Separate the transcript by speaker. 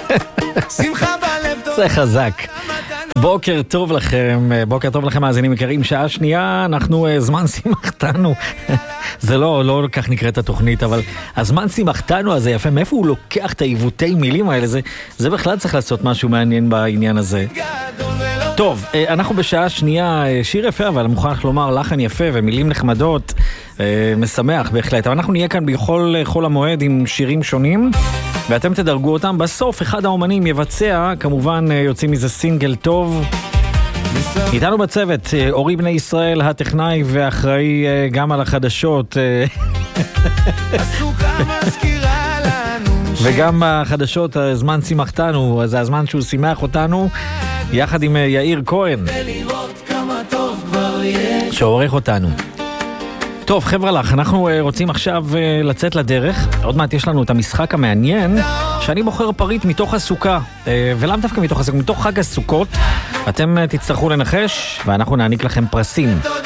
Speaker 1: שמחה בלב טוב.
Speaker 2: זה חזק. בוקר טוב לכם, בוקר טוב לכם מאזינים יקרים, שעה שנייה, אנחנו זמן שימחתנו. זה לא כך נקראת התוכנית, אבל הזמן שימחתנו הזה יפה, מאיפה הוא לוקח את העיוותי מילים האלה, זה בכלל צריך לעשות משהו מעניין בעניין הזה. טוב, אנחנו בשעה שנייה, שיר יפה, אבל מוכרח לומר לחן יפה ומילים נחמדות, משמח בהחלט. אבל אנחנו נהיה כאן בכל חול המועד עם שירים שונים, ואתם תדרגו אותם. בסוף אחד האומנים יבצע, כמובן יוצאים מזה סינגל טוב. איתנו בצוות אורי בני ישראל, הטכנאי ואחראי גם על החדשות. וגם החדשות, הזמן שימחתנו, זה הזמן שהוא שימח אותנו, יחד עם יאיר כהן, שעורך אותנו. טוב, חבר'ה לך, אנחנו רוצים עכשיו לצאת לדרך. עוד מעט יש לנו את המשחק המעניין, שאני בוחר פריט מתוך הסוכה, ולאו דווקא מתוך הסוכה, מתוך חג הסוכות. אתם תצטרכו לנחש, ואנחנו נעניק לכם פרסים.